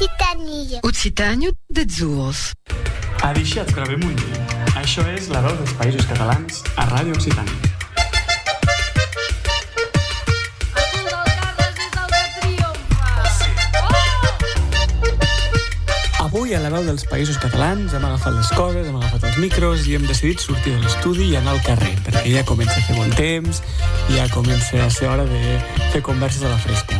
Occitania. Occitânio de Azores. Deixa't gravar un dia. Això és la veu dels Països Catalans a Ràdio Occitània. Avui a la veu dels Països Catalans hem agafat les coses, hem agafat els micros i hem decidit sortir de l'estudi i anar al carrer, perquè ja comença a fer bon temps, ja comença a ser hora de fer converses a la fresca.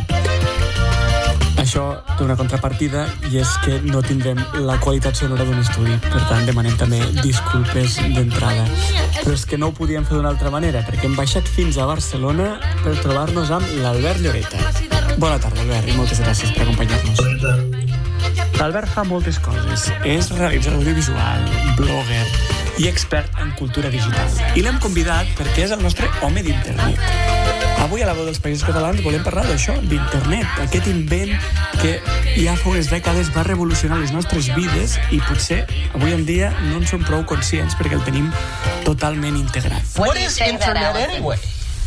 Això té una contrapartida i és que no tindrem la qualitat sonora d'un estudi. Per tant, demanem també disculpes d'entrada. Però és que no ho podíem fer d'una altra manera, perquè hem baixat fins a Barcelona per trobar-nos amb l'Albert Lloreta. Bona tarda, Albert, i moltes gràcies per acompanyar-nos. L'Albert fa moltes coses. És realitzador audiovisual, blogger i expert en cultura digital. I l'hem convidat perquè és el nostre home d'internet. Avui a la veu dels Països Catalans volem parlar d'això, d'internet, aquest invent que ja fa unes dècades va revolucionar les nostres vides i potser avui en dia no en som prou conscients perquè el tenim totalment integrat. What is internet anyway?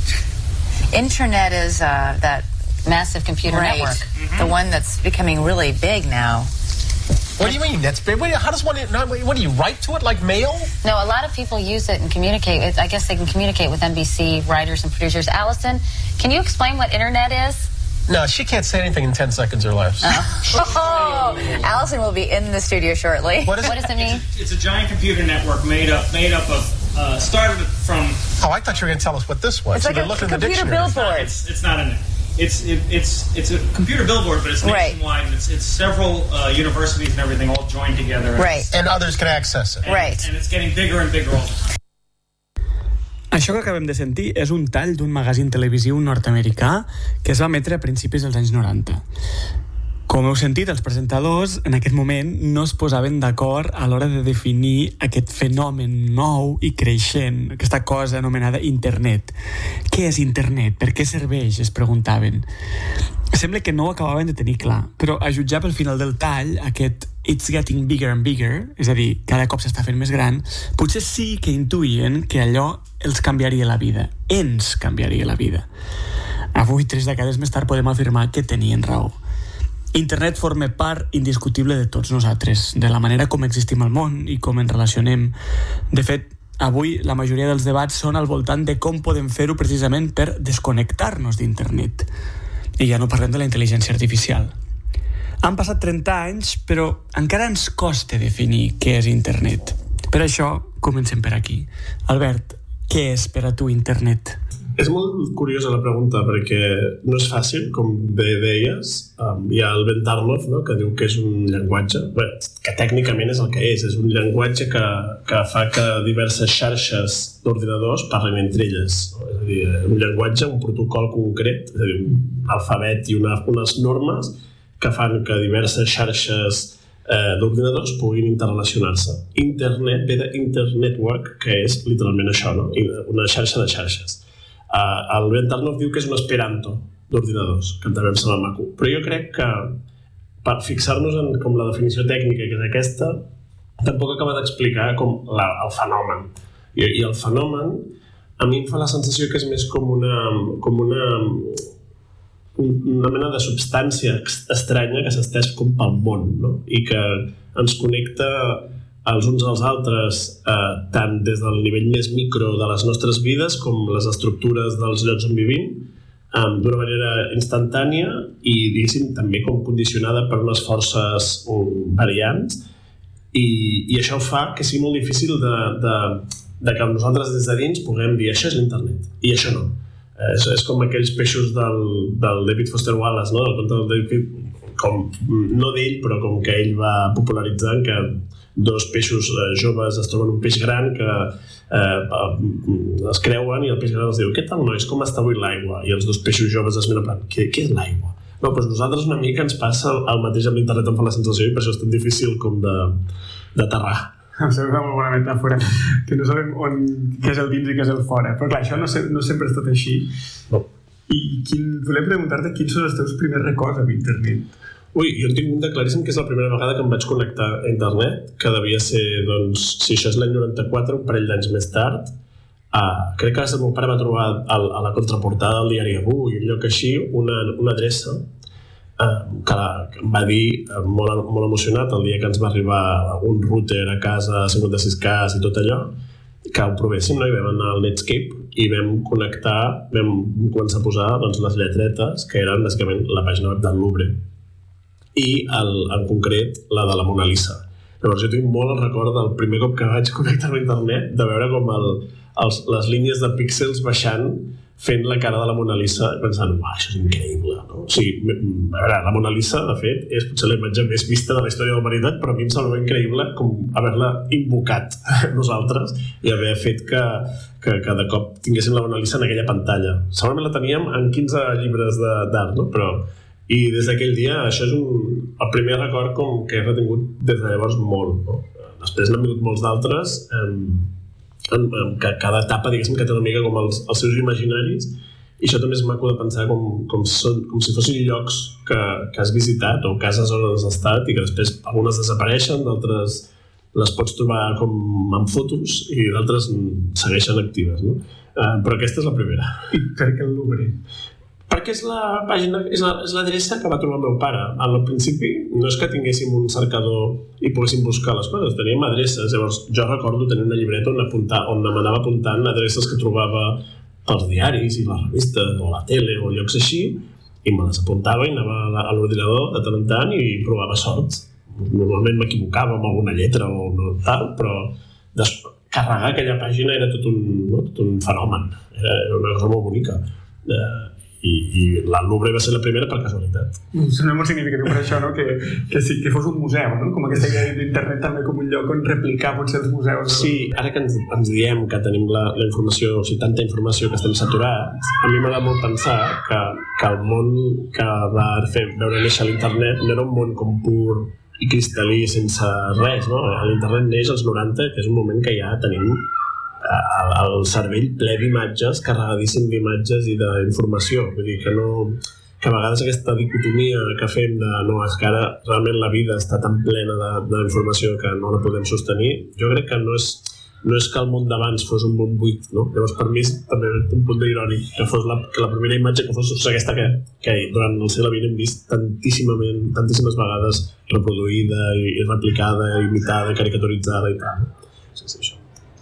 Internet is that massive computer network, the one that's becoming really big now. What do you mean? That's big. How does one? What do you write to it like mail? No, a lot of people use it and communicate. I guess they can communicate with NBC writers and producers. Allison, can you explain what internet is? No, she can't say anything in 10 seconds or less. Oh, Allison will be in the studio shortly. What does it mean? It's a giant computer network made up of started from. Oh, I thought you were going to tell us what this was. It's like a computer billboard. It's not an. It's a computer billboard, but it's nationwide. And it's several universities and everything all joined together. Right. And others can access it. Right. And it's getting bigger and bigger all the time. Això que acabem de sentir és un tall d'un magazín televisiu nord-americà que es va emetre a principis dels anys 90. Com heu sentit, els presentadors en aquest moment no es posaven d'acord a l'hora de definir aquest fenomen nou i creixent, aquesta cosa anomenada internet. Què és internet? Per què serveix? Es preguntaven. Sembla que no ho acabaven de tenir clar, però a jutjar pel final del tall, aquest "it's getting bigger and bigger", és a dir, cada cop s'està fent més gran, potser sí que intuïen que allò els canviaria la vida, ens canviaria la vida. Avui, 3 dècades més tard, podem afirmar que tenien raó. Internet forma part indiscutible de tots nosaltres, de la manera com existim al món i com ens relacionem. De fet, avui la majoria dels debats són al voltant de com podem fer-ho precisament per desconnectar-nos d'internet. I ja no parlem de la intel·ligència artificial. Han passat 30 anys, però encara ens costa definir què és internet. Per això, comencem per aquí. Albert, què és per a tu internet? És molt curiosa la pregunta perquè no és fàcil, com bé deies. Hi ha el Ben Tarnoff, no?, que diu que és un llenguatge, que tècnicament és el que és un llenguatge que fa que diverses xarxes d'ordinadors parlin entre elles. No? És a dir, un llenguatge, un protocol concret, és a dir, un alfabet i unes normes que fan que diverses xarxes d'ordinadors puguin interrelacionar-se. Internet ve d'internetwork, que és literalment això, no? Una xarxa de xarxes. El Ben Tarnoff diu que és un esperanto d'ordinadors, que també em sembla maco. Però jo crec que per fixar-nos en com la definició tècnica que és aquesta, tampoc acaba d'explicar com el fenomen. I el fenomen a mi em fa la sensació que és més com una mena de substància estranya que s'estès com pel món, no? I que ens connecta els uns als altres, tant des del nivell més micro de les nostres vides com les estructures dels llocs on vivim, d'una manera instantània i, diguéssim, també com condicionada per unes forces variants, i això fa que sigui molt difícil de que nosaltres des de dins puguem dir això és l'internet, i això no. És com aquells peixos del David Foster Wallace, no? Del conte del David, com, no d'ell, però com que ell va popularitzar, que dos peixos joves es troben un peix gran que es creuen i el peix gran els diu què tal nois, com està avui l'aigua? I els dos peixos joves es miren en plan, què és l'aigua? No, doncs nosaltres una mica ens passa el mateix amb l'internet, em fa la sensació, i per això és tan difícil com d'aterrar. Em sembla una molt bona metàfora, que no sabem què és el dins i què és el fora, però clar, això no sempre ha estat així. No. I volem preguntar-te quins són els teus primers records amb internet. Ui, jo en tinc un de claríssim que és la primera vegada que em vaig connectar a internet, que devia ser, doncs, si això és l'any 94, un parell d'anys més tard. Crec que el meu pare va trobar a la contraportada del diari Avui, un lloc així, una adreça que em va dir molt emocionat el dia que ens va arribar un router a casa 56K i tot allò, que ho provéssim, no? I vam anar al Netscape i vam connectar, vam començar a posar doncs, les lletretes que eren bàsicament la pàgina web del Louvre i en concret la de la Mona Lisa. Llavors jo tinc molt el record del primer cop que vaig connectar-me a internet de veure com les línies de píxels baixant fent la cara de la Mona Lisa i pensant, això és increïble, no? O sigui, a veure, la Mona Lisa, de fet, és potser la imatge més vista de la història de la humanitat, però a mi em sembla increïble com haver-la invocat nosaltres i haver fet que de cop tinguéssim la Mona Lisa en aquella pantalla. Segurament la teníem en 15 llibres d'art, no? Però i des d'aquell dia això és el primer record com que he retingut des de llavors molt, no? Després n'han vingut molts d'altres que cada etapa diguéssim que té una mica com els seus imaginaris i això també és maco de pensar com si fossin llocs que has visitat o cases on has estat i que després algunes desapareixen, d'altres les pots trobar com en fotos i d'altres segueixen actives, no? Però aquesta és la primera. I per què el Louvre? Perquè és la pàgina, és l'adreça que va trobar el meu pare. Al principi no és que tinguéssim un cercador i poguéssim buscar les coses, teníem adreces. Llavors jo recordo tenir una llibreta on m'anava apuntant adreces que trobava pels diaris i les revistes o la tele o llocs així i me les apuntava i anava a l'ordinador de tant en tant i provava sort. Normalment m'equivocava amb alguna lletra o no tal, però carregar aquella pàgina era tot un fenomen. Era una cosa molt bonica. I la Louvre va ser la primera per casualitat. Sembla molt significatiu per això, no? Que fos un museu, no? Com aquesta idea d'internet també com un lloc on replicar potser els museus. No? Sí, ara que ens diem que tenim la informació, o sigui, tanta informació que estem saturats, a mi m'agrada molt pensar que el món que va fer veure néixer l'internet no era un món com pur i cristal·lí sense res, no? L'internet neix als 90, que és un moment que ja tenim el cervell ple d'imatges, carregadíssim d'imatges i d'informació. Vull dir que a vegades aquesta dicotomia que fem de no, és que ara realment la vida està tan plena d'informació que no la podem sostenir, jo crec que no és que el món d'abans fos un món buit, no? Llavors per mi és també un punt irònic que la primera imatge que fos aquesta que durant el segle XX hem vist tantíssimes vegades reproduïda i replicada, imitada, caricaturitzada i tal. Sí, això.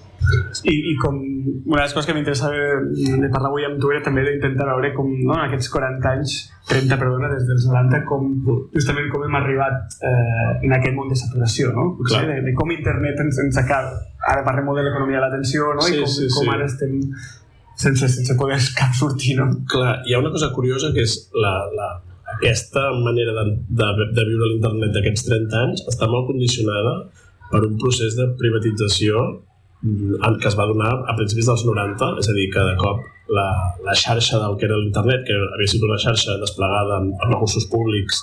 I com una de les coses que m'interessava de parlar avui amb tu era també d'intentar veure com en aquests 40 anys, 30, perdona, des dels 90, justament com hem arribat en aquest món de saturació, no? Potser de com internet ens acaba. Ara parlem molt de l'economia de l'atenció, no? I com ara estem sense poder cap sortir, no? Clar, hi ha una cosa curiosa que és aquesta manera de viure l'internet d'aquests 30 anys està molt condicionada per un procés de privatització que es va donar a principis dels 90, és a dir, que de cop la xarxa del que era l'internet, que havia sigut una xarxa desplegada amb recursos públics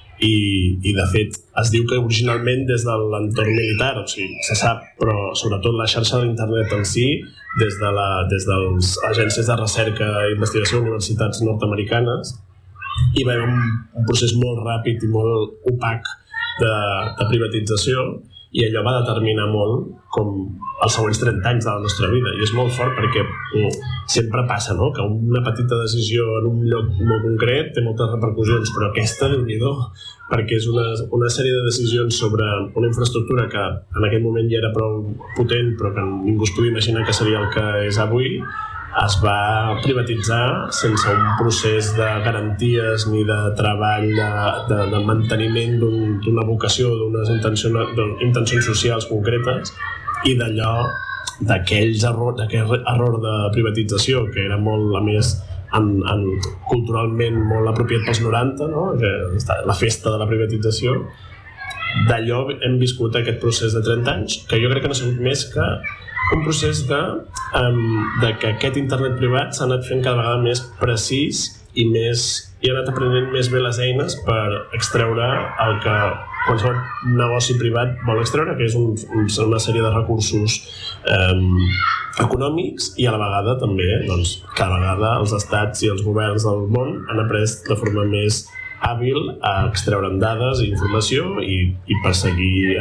i de fet es diu que originalment des de l'entorn militar, o sigui, se sap, però sobretot la xarxa de l'internet en si, des de les agències de recerca i investigació de universitats nord-americanes, hi va haver un procés molt ràpid i molt opac de privatització i allò va determinar molt com els següents 30 anys de la nostra vida i és molt fort perquè sempre passa, no? Que una petita decisió en un lloc molt concret té moltes repercussions, però aquesta, Déu-n'hi-do, perquè és una sèrie de decisions sobre una infraestructura que en aquell moment ja era prou potent però que ningú es podia imaginar que seria el que és avui, es va privatitzar sense un procés de garanties ni de treball de manteniment d'una vocació, d'unes intencions socials concretes i d'aquell error de privatització que era molt, a més, culturalment molt apropiat pels 90, no? La festa de la privatització. D'allò hem viscut aquest procés de 30 anys que jo crec que no ha sigut més que un procés de que aquest internet privat s'ha anat fent cada vegada més precís i ha anat aprenent més bé les eines per extreure el que qualsevol negoci privat vol extreure, que és una sèrie de recursos econòmics i a la vegada també, doncs, cada vegada els estats i els governs del món han après de forma més hàbil a extreure'n dades i informació i perseguir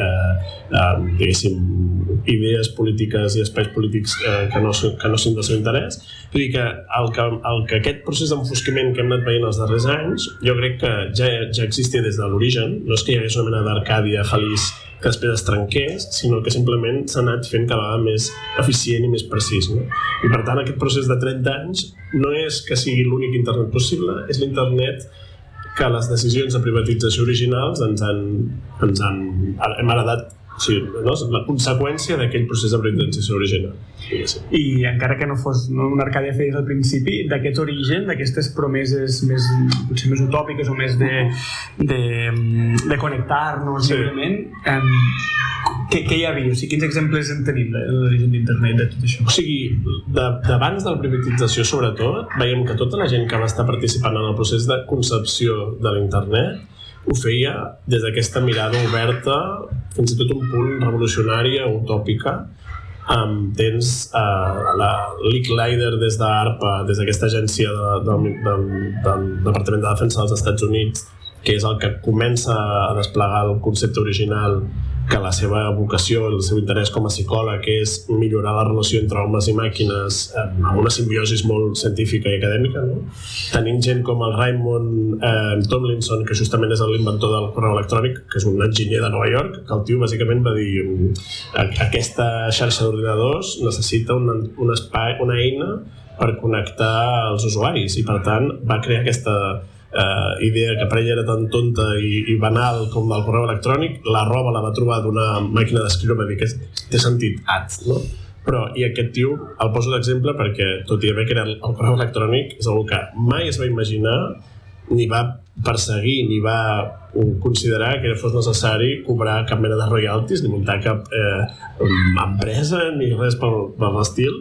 diguéssim idees polítiques i espais polítics que no són del seu interès. Vull dir que el que aquest procés d'enfosquiment que hem anat veient els darrers anys jo crec que ja existia des de l'origen. No és que hi hagués una mena d'Arcàdia feliç que després es trenqués, sinó que simplement s'ha anat fent cada vegada més eficient i més precís, no? I per tant aquest procés de 30 anys no és que sigui l'únic internet possible, és l'internet que les decisions de privatització originals hem heredat, no? La conseqüència d'aquell procés de privatització original. I encara que no fos una Arcàdia feliç al principi, d'aquest origen, d'aquestes promeses potser més utòpiques o més de connectar-nos lliurement, què hi havia? O sigui, quins exemples en tenim de l'origen d'internet, de tot això? O sigui, d'abans de la privatització sobretot, veiem que tota la gent que va estar participant en el procés de concepció de l'internet ho feia des d'aquesta mirada oberta, fins i tot un punt revolucionària, utòpica. Tens Licklider des d'ARPA, des d'aquesta agència del Departament de Defensa dels Estats Units, que és el que comença a desplegar el concepte original, que la seva vocació, el seu interès com a psicòleg és millorar la relació entre homes i màquines amb una simbiosi molt científica i acadèmica, no? Tenim gent com el Raymond Tomlinson, que justament és l'inventor del correu electrònic, que és un enginyer de Nova York, que el tio bàsicament va dir aquesta xarxa d'ordinadors necessita un espai, una eina per connectar els usuaris, i per tant va crear aquesta idea que per ell era tan tonta i banal com el correu electrònic. La roba la va trobar d'una màquina d'escriure, va dir que té sentit, no? Però, i aquest tio el poso d'exemple perquè, tot i haver creat el correu electrònic, és algú que mai es va imaginar ni va perseguir ni va considerar que fos necessari cobrar cap mena de royalties ni muntar cap empresa ni res per l'estil.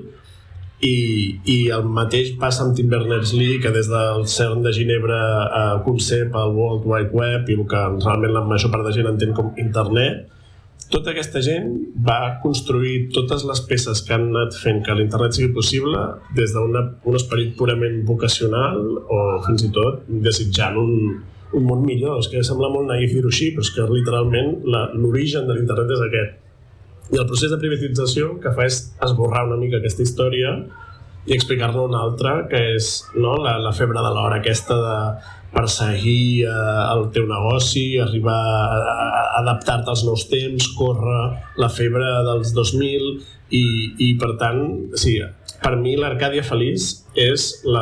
I el mateix passa amb Tim Berners-Lee, que des del CERN de Ginebra concep el World Wide Web i el que realment la major part de gent entén com internet. Tota aquesta gent va construir totes les peces que han anat fent que l'internet sigui possible des d'un esperit purament vocacional o fins i tot desitjant un món millor. És que sembla molt naïf dir-ho així, però és que literalment l'origen de l'internet és aquest. I el procés de privatització que fa és esborrar una mica aquesta història i explicar-ne una altra, que és la febre de l'hora aquesta de perseguir el teu negoci, arribar a adaptar-te als nous temps, córrer la febre dels 2000 i per tant, sí, per mi l'Arcàdia feliç és la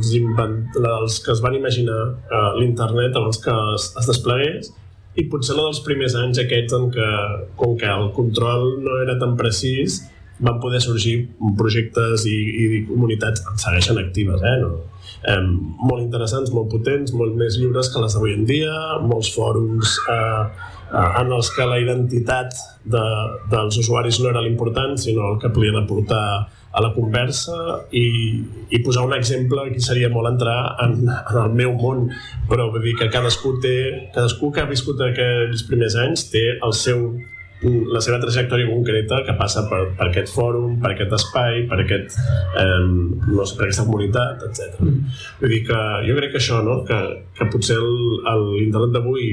dels que es van imaginar l'internet abans que es desplegués, i potser la dels primers anys aquests en què, com que el control no era tan precís, van poder sorgir projectes i comunitats que segueixen actives, molt interessants, molt potents, molt més lliures que les d'avui en dia, molts fòrums en els que la identitat dels usuaris no era l'important, sinó el que podien aportar a la conversa, i posar un exemple, aquí seria molt entrar en el meu món, però vull dir que cadascú que ha viscut aquells primers anys té la seva trajectòria concreta que passa per aquest fòrum, per aquest espai, per aquesta comunitat, etc. Vull dir que jo crec que això, que potser l'internet d'avui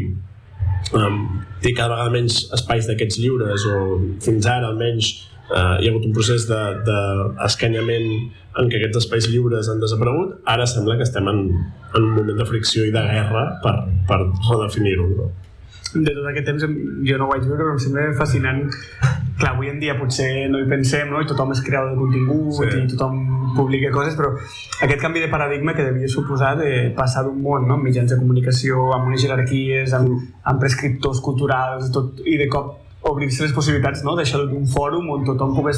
té cada vegada menys espais d'aquests lliures, o fins ara almenys hi ha hagut un procés d'escanyament en què aquests espais lliures han desaparegut. Ara sembla que estem en un moment de fricció i de guerra per redefinir-ho, no? De tot aquest temps jo no ho vaig veure, però em sembla fascinant. Clar, avui en dia potser no hi pensem, no? I tothom és creador de contingut, i tothom publica coses, però aquest canvi de paradigma que devia suposar de passar d'un món, no? Amb mitjans de comunicació, amb unes jerarquies, amb prescriptors culturals, i de cop obrir-se les possibilitats, no? D'això d'un fòrum on tothom pogués